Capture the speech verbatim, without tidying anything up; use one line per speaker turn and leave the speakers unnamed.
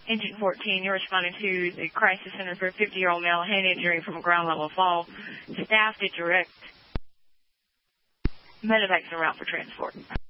Engine fourteen, you're responding to the crisis center for a fifty-year-old male head injury from a ground-level fall. Staff to direct medevacs en route for transport.